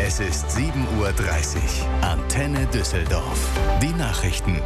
Es ist 7:30 Uhr. Antenne Düsseldorf. Die Nachrichten.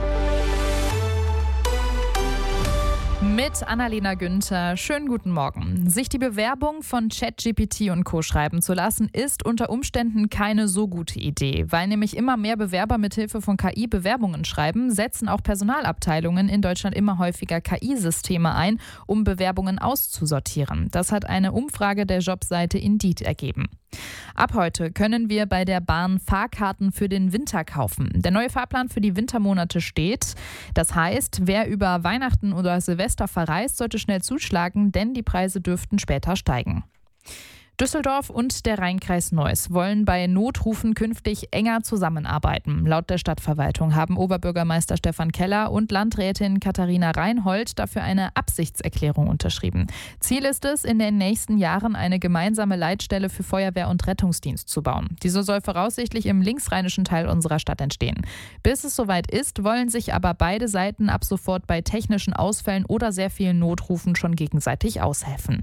Mit Annalena Günther. Schönen guten Morgen. Sich die Bewerbung von ChatGPT und Co. schreiben zu lassen, ist unter Umständen keine so gute Idee. Weil nämlich immer mehr Bewerber mithilfe von KI Bewerbungen schreiben, setzen auch Personalabteilungen in Deutschland immer häufiger KI-Systeme ein, um Bewerbungen auszusortieren. Das hat eine Umfrage der Jobseite Indeed ergeben. Ab heute können wir bei der Bahn Fahrkarten für den Winter kaufen. Der neue Fahrplan für die Wintermonate steht. Das heißt, wer über Weihnachten oder Silvester verreist, sollte schnell zuschlagen, denn die Preise dürften später steigen. Düsseldorf und der Rheinkreis Neuss wollen bei Notrufen künftig enger zusammenarbeiten. Laut der Stadtverwaltung haben Oberbürgermeister Stefan Keller und Landrätin Katharina Reinhold dafür eine Absichtserklärung unterschrieben. Ziel ist es, in den nächsten Jahren eine gemeinsame Leitstelle für Feuerwehr und Rettungsdienst zu bauen. Diese soll voraussichtlich im linksrheinischen Teil unserer Stadt entstehen. Bis es soweit ist, wollen sich aber beide Seiten ab sofort bei technischen Ausfällen oder sehr vielen Notrufen schon gegenseitig aushelfen.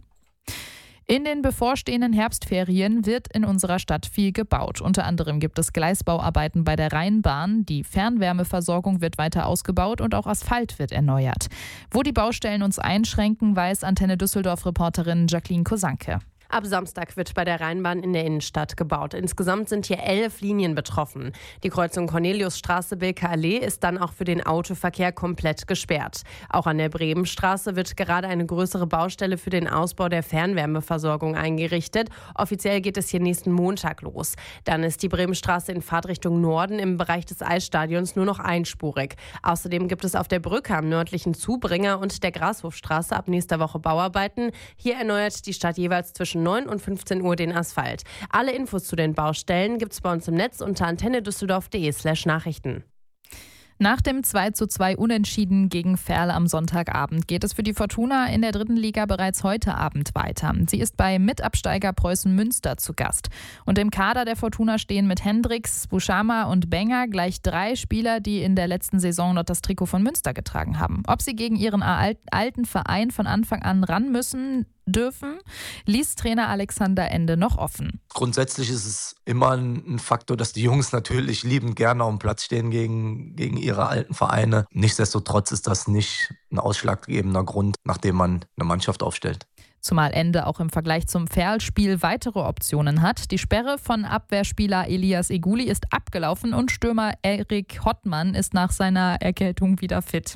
In den bevorstehenden Herbstferien wird in unserer Stadt viel gebaut. Unter anderem gibt es Gleisbauarbeiten bei der Rheinbahn, die Fernwärmeversorgung wird weiter ausgebaut und auch Asphalt wird erneuert. Wo die Baustellen uns einschränken, weiß Antenne Düsseldorf-Reporterin Jacqueline Kosanke. Ab Samstag wird bei der Rheinbahn in der Innenstadt gebaut. Insgesamt sind hier 11 Linien betroffen. Die Kreuzung Corneliusstraße-Bilker-Allee ist dann auch für den Autoverkehr komplett gesperrt. Auch an der Bremenstraße wird gerade eine größere Baustelle für den Ausbau der Fernwärmeversorgung eingerichtet. Offiziell geht es hier nächsten Montag los. Dann ist die Bremenstraße in Fahrtrichtung Norden im Bereich des Eisstadions nur noch einspurig. Außerdem gibt es auf der Brücke am nördlichen Zubringer und der Grashofstraße ab nächster Woche Bauarbeiten. Hier erneuert die Stadt jeweils zwischen 9 und 15 Uhr den Asphalt. Alle Infos zu den Baustellen gibt's bei uns im Netz unter antennedüsseldorf.de/Nachrichten. Nach dem 2:2 Unentschieden gegen Verl am Sonntagabend geht es für die Fortuna in der 3. Liga bereits heute Abend weiter. Sie ist bei Mitabsteiger Preußen Münster zu Gast. Und im Kader der Fortuna stehen mit Hendricks, Buschama und Benger gleich 3 Spieler, die in der letzten Saison noch das Trikot von Münster getragen haben. Ob sie gegen ihren alten Verein von Anfang an ran müssen dürfen, ließ Trainer Alexander Ende noch offen. Grundsätzlich ist es immer ein Faktor, dass die Jungs natürlich liebend gerne auf dem Platz stehen gegen ihre alten Vereine. Nichtsdestotrotz ist das nicht ein ausschlaggebender Grund, nachdem man eine Mannschaft aufstellt. Zumal Ende auch im Vergleich zum Verl-Spiel weitere Optionen hat. Die Sperre von Abwehrspieler Elias Eguli ist abgelaufen und Stürmer Erik Hottmann ist nach seiner Erkältung wieder fit.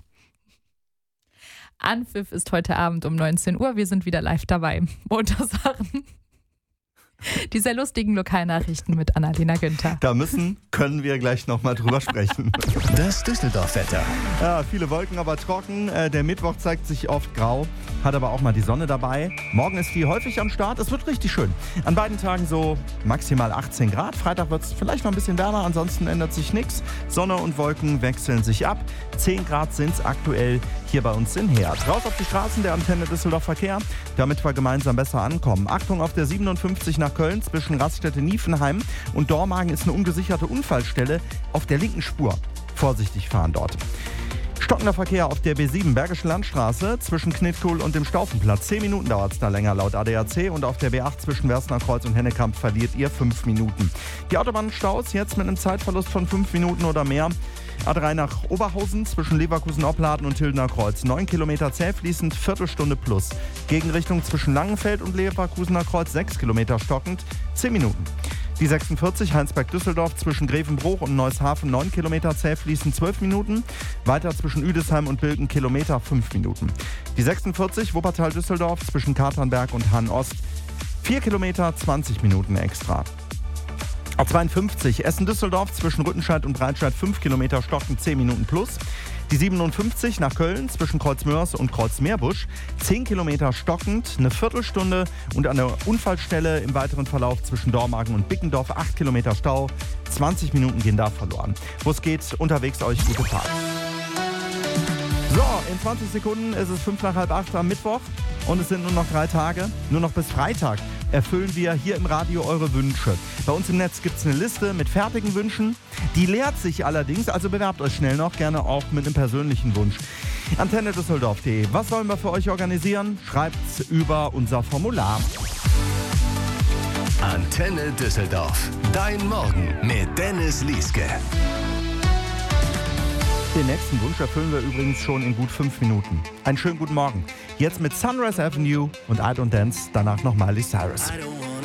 Anpfiff ist heute Abend um 19 Uhr. Wir sind wieder live dabei. Montagssachen. Die sehr lustigen Lokalnachrichten mit Annalena Günther. Können wir gleich nochmal drüber sprechen. Das Düsseldorf-Wetter. Ja, viele Wolken, aber trocken. Der Mittwoch zeigt sich oft grau, hat aber auch mal die Sonne dabei. Morgen ist die häufig am Start. Es wird richtig schön. An beiden Tagen so maximal 18 Grad. Freitag wird es vielleicht noch ein bisschen wärmer, ansonsten ändert sich nichts. Sonne und Wolken wechseln sich ab. 10 Grad sind es aktuell hier bei uns in Heerdt. Raus auf die Straßen der Antenne Düsseldorf Verkehr, damit wir gemeinsam besser ankommen. Achtung auf der 57 nach Köln zwischen Raststätte-Niefenheim und Dormagen ist eine ungesicherte Unfallstelle auf der linken Spur. Vorsichtig fahren dort. Stockender Verkehr auf der B7 Bergische Landstraße zwischen Knitkuhl und dem Staufenplatz. 10 Minuten dauert es da länger laut ADAC und auf der B8 zwischen Wersnerkreuz und Hennekamp verliert ihr 5 Minuten. Die Autobahnstaus jetzt mit einem Zeitverlust von 5 Minuten oder mehr. A3 nach Oberhausen zwischen Leverkusen-Opladen und Hildener Kreuz. 9 Kilometer zäh fließend, Viertelstunde plus. Gegenrichtung zwischen Langenfeld und Leverkusener Kreuz 6 Kilometer stockend, 10 Minuten. Die 46 Heinsberg-Düsseldorf zwischen Grevenbruch und Neushafen 9 Kilometer zäh fließend 12 Minuten. Weiter zwischen Üdesheim und Bilken Kilometer 5 Minuten. Die 46 Wuppertal-Düsseldorf zwischen Katernberg und Hahn-Ost 4 Kilometer 20 Minuten extra. A52 Essen-Düsseldorf zwischen Rüttenscheid und Breitscheid 5 Kilometer stockend 10 Minuten plus. Die 57 nach Köln zwischen Kreuzmörs und Kreuzmeerbusch 10 Kilometer stockend, eine Viertelstunde und an der Unfallstelle im weiteren Verlauf zwischen Dormagen und Bickendorf 8 Kilometer Stau, 20 Minuten gehen da verloren. Wo es geht, unterwegs euch gute Fahrt. So, in 20 Sekunden ist es 7:55 am Mittwoch und es sind nur noch 3 Tage, nur noch bis Freitag erfüllen wir hier im Radio eure Wünsche. Bei uns im Netz gibt es eine Liste mit fertigen Wünschen. Die leert sich allerdings, also bewerbt euch schnell noch, gerne auch mit einem persönlichen Wunsch. antennedüsseldorf.de. Was sollen wir für euch organisieren? Schreibt's über unser Formular. Antenne Düsseldorf. Dein Morgen mit Dennis Lieske. Den nächsten Wunsch erfüllen wir übrigens schon in gut 5 Minuten. Einen schönen guten Morgen. Jetzt mit Sunrise Avenue und I Don't Dance, danach noch Miley Cyrus. I don't